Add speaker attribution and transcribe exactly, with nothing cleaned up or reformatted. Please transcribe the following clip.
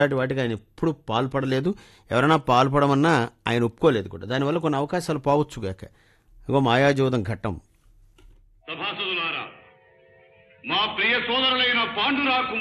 Speaker 1: ఇలాంటి వాటికి ఆయన ఎప్పుడు పాల్పడలేదు. ఎవరైనా పాల్పడమన్నా ఆయన ఒప్పుకోలేదు కూడా. దానివల్ల కొన్ని అవకాశాలు పోవచ్చుగాక. ఇగో మాయాజోదం ఘట్టం.
Speaker 2: సభాసదులారా, మా ప్రియ సోదరులైన పాండురాకు